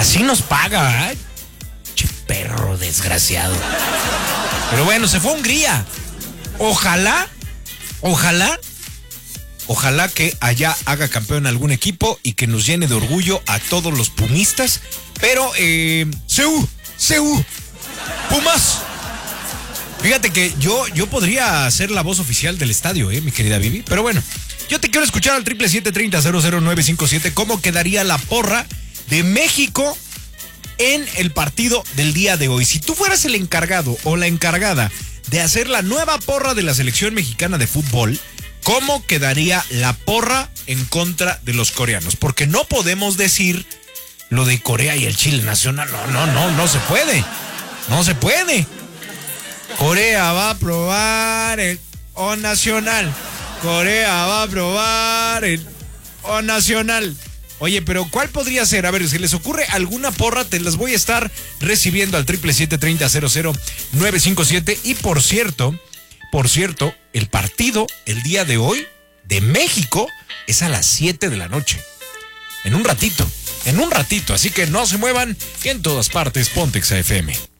Así nos paga, ¿eh? Che perro desgraciado. Pero bueno, se fue a Hungría. Ojalá que allá haga campeón algún equipo y que nos llene de orgullo a todos los pumistas. Pero, ¡Seu! ¡Pumas! Fíjate que yo podría ser la voz oficial del estadio, mi querida Vivi. Pero bueno, yo te quiero escuchar al 777-30-00957. ¿Cómo quedaría la porra de México en el partido del día de hoy? Si tú fueras el encargado o la encargada de hacer la nueva porra de la selección mexicana de fútbol, ¿cómo quedaría la porra en contra de los coreanos? Porque no podemos decir lo de Corea y el Chile nacional. No se puede. No se puede. Corea va a probar el O nacional. Corea va a probar el O nacional. Oye, pero ¿cuál podría ser? A ver, si les ocurre alguna porra, te las voy a estar recibiendo al 777-30-00957. Y por cierto, el partido el día de hoy de México es a las 7 de la noche. En un ratito. Así que no se muevan, que en todas partes Pontex FM.